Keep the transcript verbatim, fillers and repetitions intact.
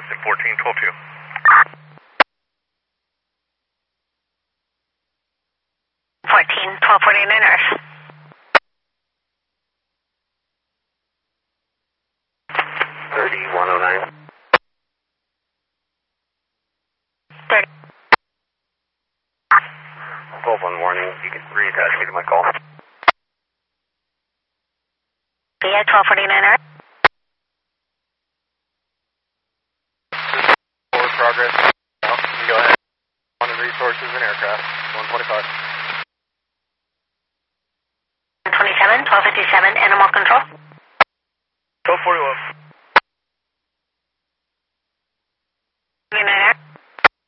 requesting fourteen twelve two. fourteen twelve forty-nine Earth. thirty one oh nine. thirty. twelve one warning, you can reattach me to my call. Yeah, twelve forty-nine Earth. Forward progress. No, you can go ahead. On the resources and aircraft. one twenty-five. one twenty-seven, twelve fifty-seven, animal control. twelve forty-one. forty-nine